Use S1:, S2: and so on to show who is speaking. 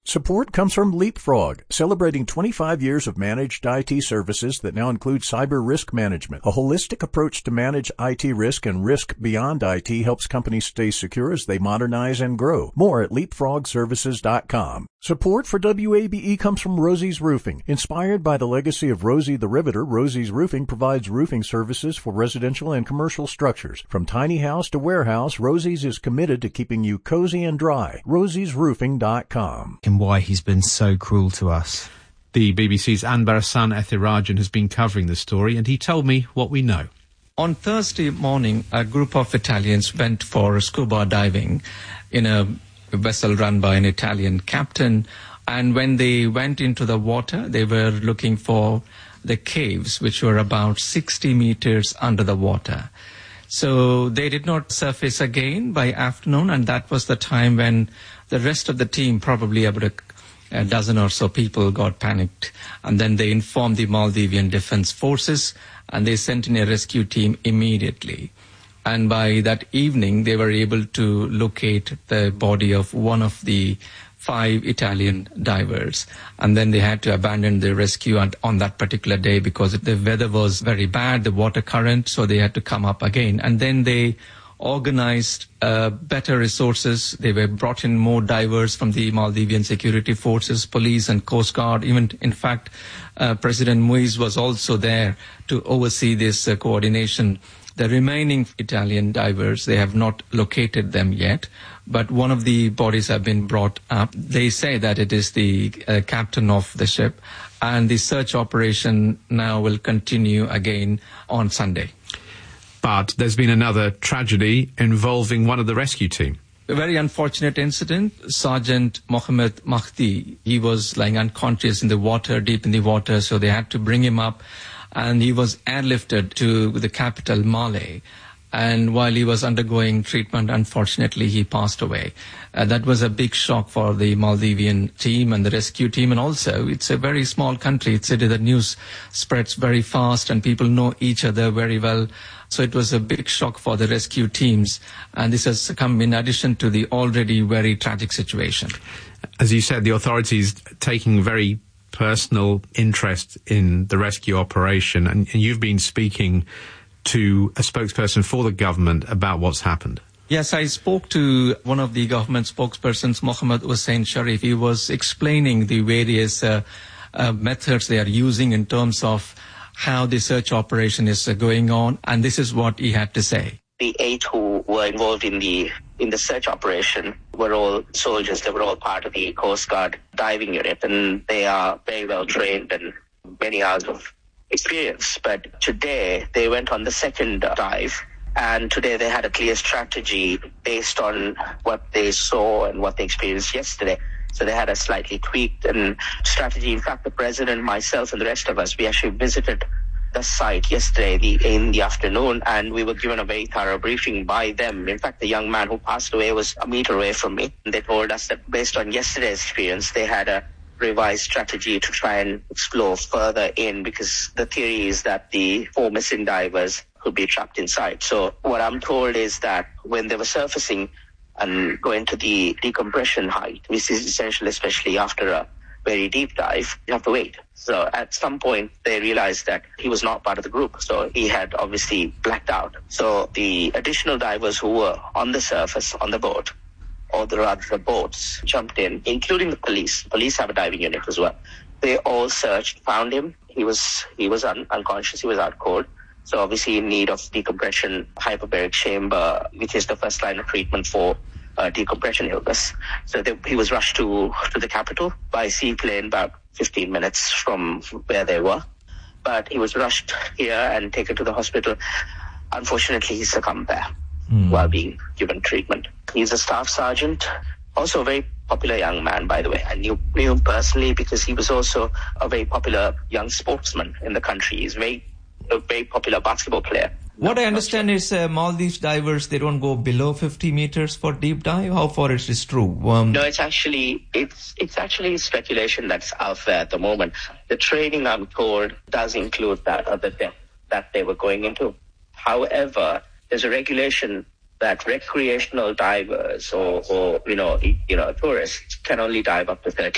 S1: Support comes from Leapfrog, celebrating 25 years of managed IT services that now include cyber risk management. A holistic approach to manage IT risk and risk beyond IT helps companies stay secure as they modernize and grow. More at leapfrogservices.com. Support for WABE comes from Rosie's Roofing. Inspired by the legacy of Rosie the Riveter, Rosie's Roofing provides roofing services for residential and commercial structures. From tiny house to warehouse, Rosie's is committed to keeping you cozy and dry. rosiesroofing.com.
S2: And why he's been so cruel to us.
S3: The BBC's Anbar Hassan Ethirajan has been covering the story, and he told me what we know.
S4: On Thursday morning, a group of Italians went for scuba diving in a vessel run by an Italian captain. And when they went into the water, they were looking for the caves, which were about 60 meters under the water. So they did not surface again by afternoon, and that was the time when the rest of the team, probably about a dozen or so people, got panicked. And then they informed the Maldivian Defense Forces, and they sent in a rescue team immediately. And by that evening, they were able to locate the body of one of the 5 Italian divers. And then they had to abandon the rescue on that particular day because the weather was very bad, the water current, so they had to come up again. And then they organized better resources. They were brought in more divers from the Maldivian security forces, police and Coast Guard. Even, in fact, President Muiz was also there to oversee this coordination. The remaining Italian divers, they have not located them yet, but one of the bodies have been brought up. They say that it is the captain of the ship, and the search operation now will continue again on Sunday.
S3: But there's been another tragedy involving one of the rescue team.
S4: A very unfortunate incident. Sergeant Mohammed Mahdi, he was lying unconscious in the water, deep in the water, so they had to bring him up. And he was airlifted to the capital, Male. And while he was undergoing treatment, unfortunately, he passed away. That was a big shock for the Maldivian team and the rescue team. And also, it's a very small country. It's the news spreads very fast and people know each other very well. So it was a big shock for the rescue teams. And this has come in addition to the already very tragic situation.
S3: As you said, the authorities taking very personal interest in the rescue operation, and you've been speaking to a spokesperson for the government about what's happened.
S4: Yes, I spoke to one of the government spokespersons, Mohammed Hussein Sharif. He was explaining the various methods they are using in terms of how the search operation is going on, and this is what he had to say.
S5: The 8 who were involved in the search operation were all soldiers. They were all part of the Coast Guard diving unit, and they are very well trained and many hours of experience. But today they went on the second dive, and today they had a clear strategy based on what they saw and what they experienced yesterday. So they had a slightly tweaked strategy. In fact, the president, myself, and the rest of us, we actually visited the site yesterday in the afternoon, and we were given a very thorough briefing by them. In fact, the young man who passed away was a meter away from me. And they told us that based on yesterday's experience, they had a revised strategy to try and explore further in, because the theory is that the 4 missing divers could be trapped inside. So what I'm told is that when they were surfacing and going to the decompression height, which is essential, especially after a very deep dive, you have to wait. So at some point, they realized that he was not part of the group. So he had obviously blacked out. So the additional divers who were on the surface, on the boat, or the boats, jumped in, including the police. Police have a diving unit as well. They all searched, found him. He was unconscious. He was out cold. So obviously in need of decompression, hyperbaric chamber, which is the first line of treatment for decompression illness. So he was rushed to the capital by seaplane about 15 minutes from where they were. But he was rushed here and taken to the hospital. Unfortunately, he succumbed there while being given treatment. He's a staff sergeant, also a very popular young man, by the way. I knew him personally because he was also a very popular young sportsman in the country. He's a very popular basketball player.
S4: What I understand is Maldives divers, they don't go below 50 meters for deep dive. How far is this true?
S5: No, it's actually speculation that's out there at the moment. The training, I'm told, does include that other depth that they were going into. However, there's a regulation that recreational divers or tourists can only dive up to 30